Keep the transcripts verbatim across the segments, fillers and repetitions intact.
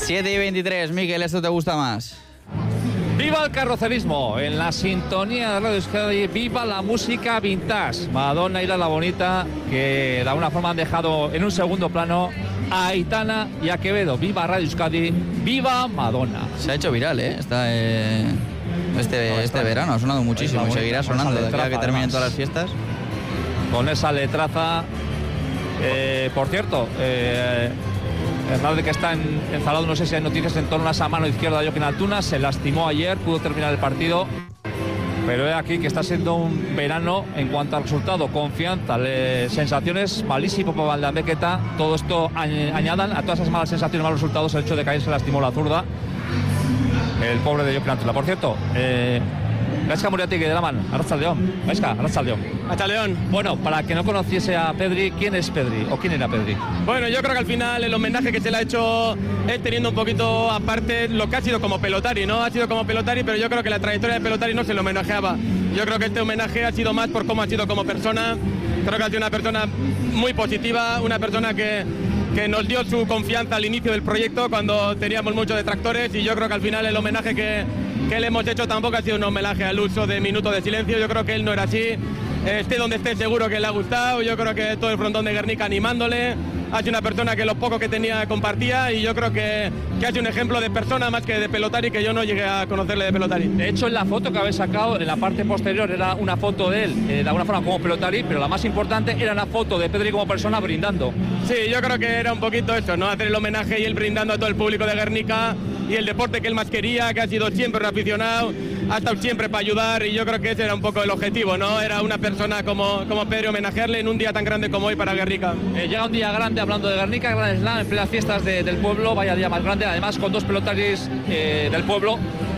siete y veintitrés, Miquel, ¿esto te gusta más? ¡Viva el carrocerismo! En la sintonía de Radio Euskadi, ¡viva la música vintage! Madonna y La Bonita, que de alguna forma han dejado en un segundo plano a Aitana y a Quevedo. ¡Viva Radio Euskadi! ¡Viva Madonna! Se ha hecho viral, ¿eh? Está, eh este, no, este verano ha sonado muchísimo y seguirá sonando de aquí a que terminen todas las fiestas. Con esa letraza. Eh, por cierto, eh, Hernández, que está en, ensalado, no sé si hay noticias en torno a esa mano izquierda de Joaquín Altuna, se lastimó ayer, pudo terminar el partido, pero es aquí que está siendo un verano en cuanto al resultado, confianza, le, sensaciones, malísimo para Valdeambequeta. Todo esto añadan a todas esas malas sensaciones, malos resultados, el hecho de que ayer se lastimó la zurda, el pobre de Joaquín Altuna. Por cierto, eh, Gaizka Muriatik de Laman, Arratsaldeon. Gaizka, Arratsaldeon. Arratsaldeon. Bueno, para que no conociese a Pedri, ¿quién es Pedri o quién era Pedri? Bueno, yo creo que al final el homenaje que se le ha hecho es teniendo un poquito aparte lo que ha sido como Pelotari, ¿no? Ha sido como Pelotari, pero yo creo que la trayectoria de Pelotari no se le homenajeaba. Yo creo que este homenaje ha sido más por cómo ha sido como persona. Creo que ha sido una persona muy positiva, una persona que, que nos dio su confianza al inicio del proyecto cuando teníamos muchos detractores, y yo creo que al final el homenaje que, que le hemos hecho tampoco ha sido un homenaje al uso de minutos de silencio. Yo creo que él no era así. Esté donde esté, seguro que le ha gustado. Yo creo que todo el frontón de Guernica animándole. Ha sido una persona que lo poco que tenía compartía, y yo creo que, que ha sido un ejemplo de persona más que de Pelotari, que yo no llegué a conocerle de Pelotari. De hecho, en la foto que habéis sacado, en la parte posterior, era una foto de él, eh, de alguna forma como Pelotari, pero la más importante era la foto de Pedri como persona brindando. Sí, yo creo que era un poquito eso, ¿no? Hacer el homenaje y él brindando a todo el público de Guernica y el deporte que él más quería, que ha sido siempre un aficionado, ha estado siempre para ayudar, y yo creo que ese era un poco el objetivo, ¿no? Era una persona como, como Pedri, homenajearle en un día tan grande como hoy para Guernica. Eh, llega un día grande, hablando de Guernica, Gran Slam en plenas fiestas de, del pueblo, vaya día más grande, además con dos pelotaris eh, del pueblo,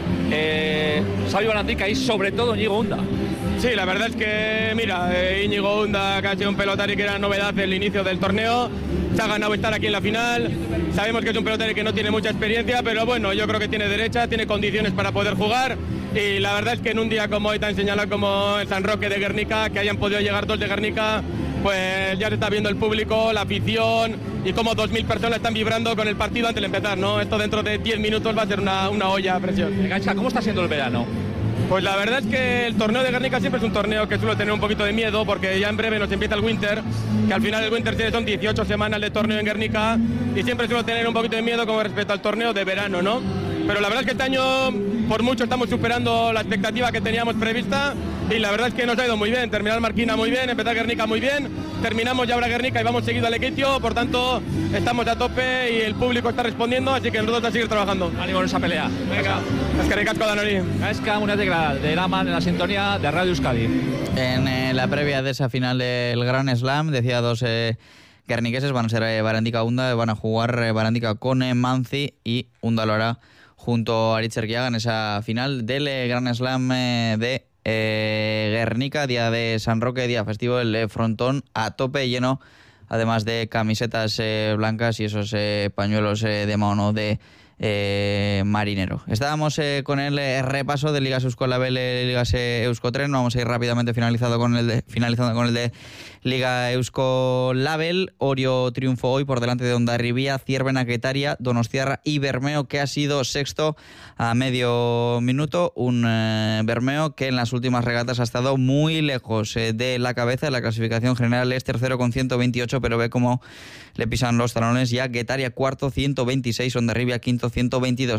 eh, Sabio Barandica y sobre todo Íñigo Unda. Sí, la verdad es que, mira, eh, Íñigo Unda, que ha sido un pelotari que era novedad del inicio del torneo, se ha ganado estar aquí en la final. Sabemos que es un pelotari que no tiene mucha experiencia, pero bueno, yo creo que tiene derecha, tiene condiciones para poder jugar, y la verdad es que en un día como hoy tan señalado como el San Roque de Guernica, que hayan podido llegar dos de Guernica, pues ya se está viendo el público, la afición, y como dos mil personas están vibrando con el partido antes de empezar, ¿no? Esto dentro de diez minutos va a ser una, una olla a presión. Gaizka, ¿cómo está siendo el verano? Pues la verdad es que el torneo de Guernica siempre es un torneo que suele tener un poquito de miedo, porque ya en breve nos empieza el Winter, que al final el Winter son dieciocho semanas de torneo en Guernica, y siempre suele tener un poquito de miedo con respecto al torneo de verano, ¿no? Pero la verdad es que este año, por mucho, estamos superando la expectativa que teníamos prevista, y la verdad es que nos ha ido muy bien. Terminar Marquina muy bien, empezar Guernica muy bien, terminamos ya ahora Guernica y vamos seguido al Lequeitio, por tanto estamos a tope y el público está respondiendo, así que nosotros a seguir trabajando. Ánimo en esa pelea. Venga, eskerrik asko danori. Gaizka Muriatik de Laman, en la sintonía de Radio Euskadi. En eh, la previa de esa final del Gran Slam, decía dos eh, guerniqueses, van a ser eh, Barandica Unda, van a jugar eh, Barandica con eh, Manzi, y Unda lo hará junto a Aritz Erquiaga en esa final del eh, Gran Slam eh, de eh, Guernica, día de San Roque, día festivo, el eh, frontón a tope lleno, además de camisetas eh, blancas y esos eh, pañuelos eh, de mano de eh, marinero. Estábamos eh, con el eh, repaso de Ligas Euskolabel, eh, Ligas eh, Euskotren. Vamos a ir rápidamente finalizado con el de, finalizando con el de Liga Euskolabel. Orio triunfo hoy por delante de Hondarribia, Ciervena, Getaria, Donostiarra y Bermeo, que ha sido sexto a medio minuto. Un eh, Bermeo que en las últimas regatas ha estado muy lejos eh, de la cabeza. La clasificación general es tercero con ciento veintiocho, pero ve cómo le pisan los talones ya Getaria cuarto, ciento veintiséis, Hondarribia quinto, ciento veintidós.